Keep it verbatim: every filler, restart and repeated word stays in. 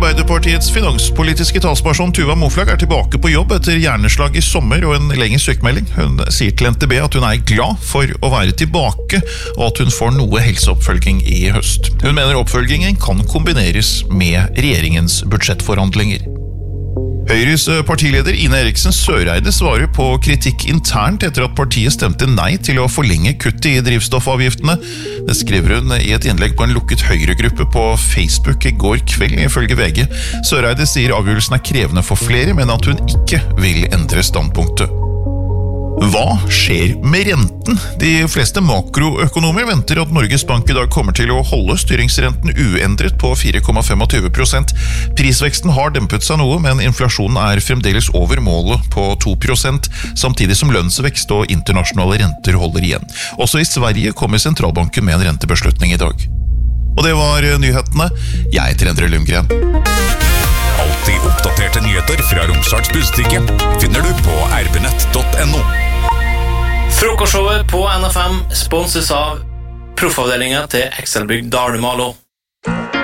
Arbeiderpartiets finanspolitiske talsperson Tuva Moflag er tilbake på jobb etter hjerneslag i sommer og en lengre sykemelding. Hun sier til N T B at hun er glad for å være tilbake, og at hun får noe helseoppfølging i høst. Hun mener oppfølgingen kan kombineres med regjeringens budsjettforhandlinger. Høyres partileder Ine Eriksen Søreide svarer på kritikk internt etter at partiet stemte nei til å forlenge kuttet i drivstoffavgiftene. Det skriver hun i et innlegg på en lukket Høyre-gruppe på Facebook i går kveld, ifølge V G. Søreide sier avgjørelsen er krevende for flere, men at hun ikke vil endre standpunktet. Hva skjer med renten? De fleste makroøkonomer venter at Norges Bank i dag kommer til å holde styringsrenten uendret på fire komma tjuefem prosent. Prisveksten har dempet seg noe, men inflasjonen er fremdeles over målet på to prosent, samtidig som lønnsvekst og internasjonale renter holder igjen. Også i Sverige kommer sentralbanken med en rentebeslutning i dag. Og det var nyhetene. Jeg heter Endre Lundgren. Alltid oppdaterte nyheter fra Romsdals Budstikke finner du på r b nett punktum no. Frokostshowet på N F M sponses av proffavdelingen til Ekselbygd Dalmalo.